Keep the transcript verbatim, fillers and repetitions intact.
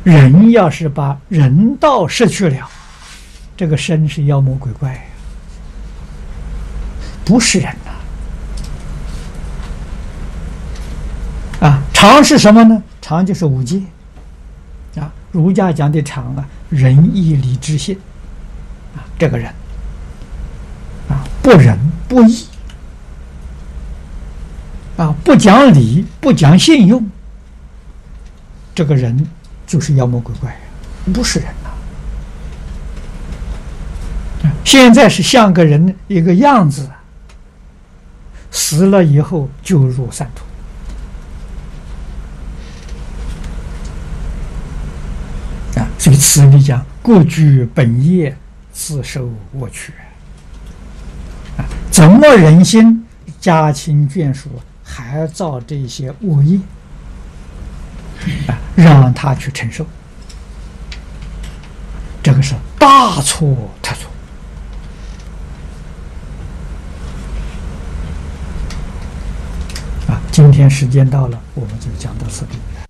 人要是把人道失去了，这个身是妖魔鬼怪，不是人呐、啊。啊，常是什么呢？常就是五戒啊，儒家讲的常啊，仁义礼智信啊，这个人啊，不仁不义啊，不讲理不讲信用，这个人就是妖魔鬼怪，不是人呐、啊。现在是像个人一个样子，死了以后就入三途。啊，所以此里讲，各具本业，自受我取。啊，怎么忍心家亲眷属还造这些恶业？啊，让他去承受，这个是大错特错。啊，今天时间到了，我们就讲到此地。